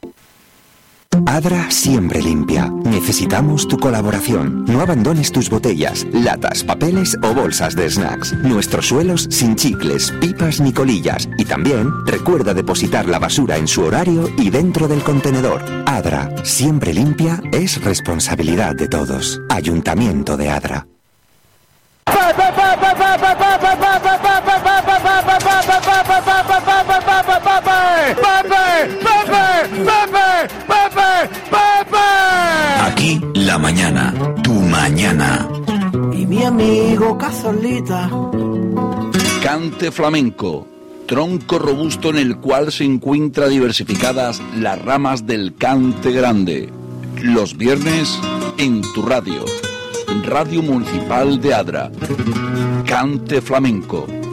Adra siempre limpia. Necesitamos tu colaboración. No abandones tus botellas, latas, papeles o bolsas de snacks. Nuestros suelos sin chicles, pipas ni colillas. Y también recuerda depositar la basura en su horario y dentro del contenedor. Adra, siempre limpia, es responsabilidad de todos. Ayuntamiento de Adra. Aquí la mañana, tu mañana. Y mi amigo Cazorlita. Cante flamenco, tronco robusto en el cual se encuentran diversificadas las ramas del cante grande. Los viernes en tu radio, Radio Municipal de Adra. Cante flamenco.